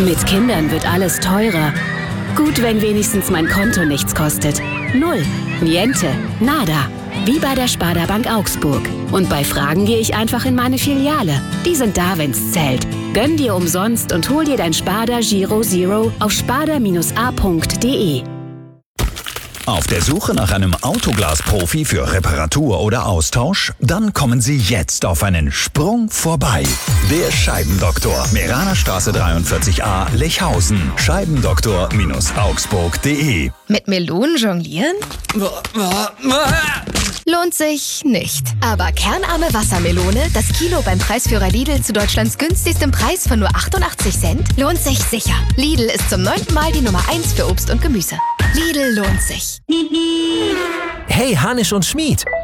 Mit Kindern wird alles teurer. Gut, wenn wenigstens mein Konto nichts kostet. Null, niente, nada. Wie bei der Sparda Bank Augsburg. Und bei Fragen gehe ich einfach in meine Filiale. Die sind da, wenn's zählt. Gönn dir umsonst und hol dir dein Sparda Giro Zero auf sparda-a.de. Auf der Suche nach einem Autoglas-Profi für Reparatur oder Austausch? Dann kommen Sie jetzt auf einen Sprung vorbei. Der Scheibendoktor. Meranerstraße 43a, Lechhausen. Scheibendoktor-augsburg.de. Mit Melonen jonglieren? Lohnt sich nicht. Aber kernarme Wassermelone, das Kilo beim Preisführer Lidl zu Deutschlands günstigstem Preis von nur 88 Cent, lohnt sich sicher. Lidl ist zum 9. Mal die Nummer 1 für Obst und Gemüse. Lidl lohnt sich. Hey, Hanisch und Schmied.